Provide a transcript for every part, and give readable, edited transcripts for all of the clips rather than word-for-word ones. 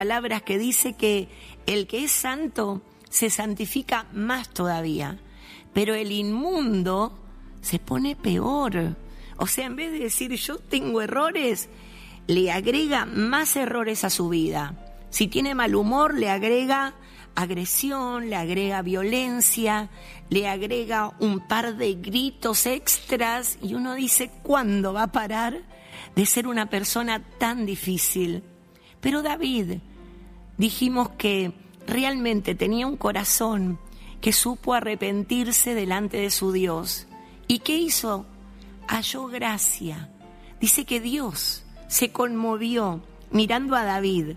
palabras que dice que el que es santo se santifica más todavía, pero el inmundo se pone peor. O sea, en vez de decir yo tengo errores, le agrega más errores a su vida. Si tiene mal humor, le agrega agresión, le agrega violencia, le agrega un par de gritos extras y uno dice, ¿cuándo va a parar de ser una persona tan difícil? Pero David, dijimos que realmente tenía un corazón que supo arrepentirse delante de su Dios. ¿Y qué hizo? Halló gracia. Dice que Dios se conmovió mirando a David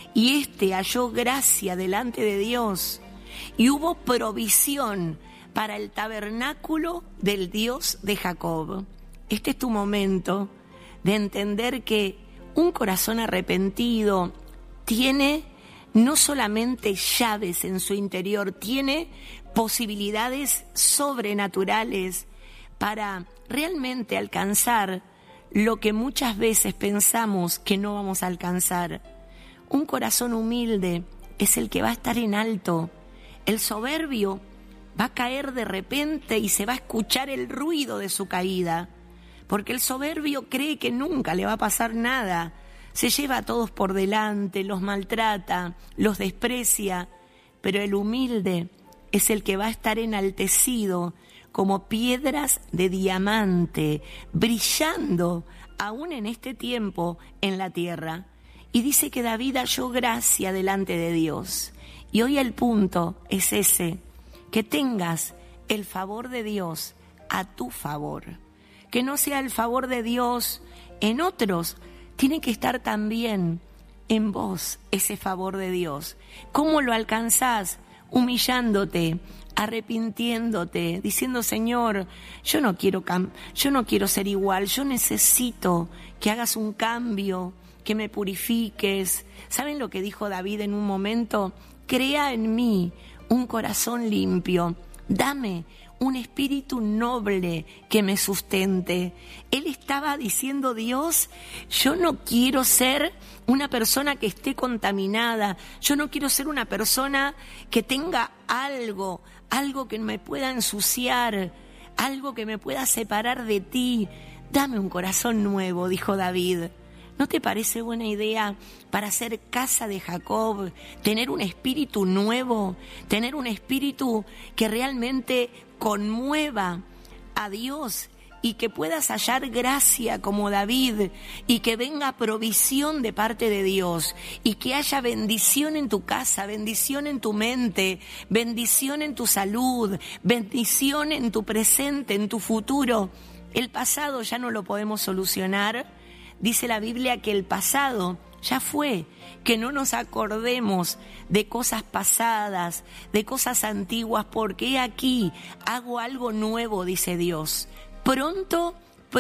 y halló gracia delante de Dios y hubo provisión para el tabernáculo del Dios de Jacob. Este es tu momento de entender que un corazón arrepentido tiene no solamente llaves en su interior, tiene posibilidades sobrenaturales para realmente alcanzar lo que muchas veces pensamos que no vamos a alcanzar. Un corazón humilde es el que va a estar en alto. El soberbio va a caer de repente y se va a escuchar el ruido de su caída, porque el soberbio cree que nunca le va a pasar nada. Se lleva a todos por delante, los maltrata, los desprecia, pero el humilde es el que va a estar enaltecido como piedras de diamante, brillando aún en este tiempo en la tierra. Y dice que David halló gracia delante de Dios. Y hoy el punto es ese, que tengas el favor de Dios a tu favor. Que no sea el favor de Dios en otros, tiene que estar también en vos ese favor de Dios. ¿Cómo lo alcanzás? Humillándote, arrepintiéndote, diciendo, Señor, yo no quiero ser igual, yo necesito que hagas un cambio, que me purifiques. ¿Saben lo que dijo David en un momento? Crea en mí un corazón limpio, dame un espíritu noble que me sustente. Él estaba diciendo, Dios, yo no quiero ser una persona que esté contaminada, yo no quiero ser una persona que tenga algo que me pueda ensuciar, algo que me pueda separar de ti. Dame un corazón nuevo, dijo David. ¿No te parece buena idea para ser casa de Jacob, tener un espíritu nuevo, tener un espíritu que realmente conmueva a Dios y que puedas hallar gracia como David y que venga provisión de parte de Dios y que haya bendición en tu casa, bendición en tu mente, bendición en tu salud, bendición en tu presente, en tu futuro? El pasado ya no lo podemos solucionar. Dice la Biblia que el pasado ya fue, que no nos acordemos de cosas pasadas, de cosas antiguas, porque aquí hago algo nuevo, dice Dios. Pronto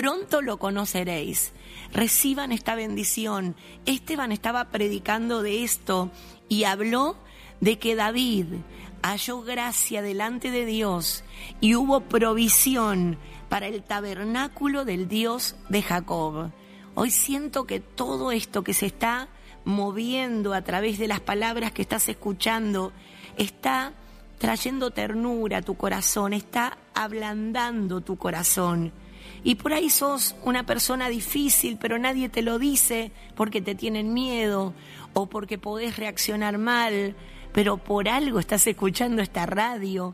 lo conoceréis. Reciban esta bendición. Esteban estaba predicando de esto y habló de que David halló gracia delante de Dios y hubo provisión para el tabernáculo del Dios de Jacob. Hoy siento que todo esto que se está moviendo a través de las palabras que estás escuchando está trayendo ternura a tu corazón, está ablandando tu corazón. Y por ahí sos una persona difícil, pero nadie te lo dice porque te tienen miedo o porque podés reaccionar mal, pero por algo estás escuchando esta radio.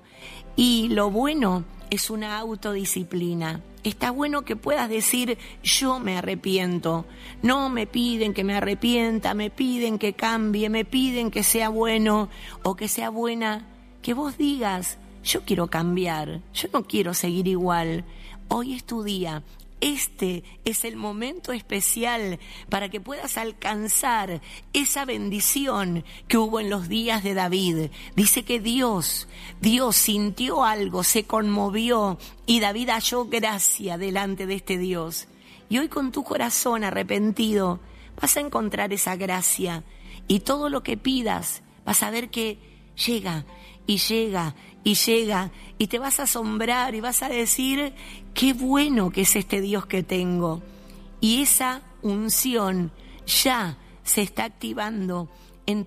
Y lo bueno es una autodisciplina. Está bueno que puedas decir, yo me arrepiento. No me piden que me arrepienta, me piden que cambie, me piden que sea bueno o que sea buena. Que vos digas, yo quiero cambiar, yo no quiero seguir igual. Hoy es tu día. Este es el momento especial para que puedas alcanzar esa bendición que hubo en los días de David. Dice que Dios sintió algo, se conmovió y David halló gracia delante de este Dios. Y hoy con tu corazón arrepentido vas a encontrar esa gracia y todo lo que pidas vas a ver que llega y llega y llega y te vas a asombrar y vas a decir, qué bueno que es este Dios que tengo. Y esa unción ya se está activando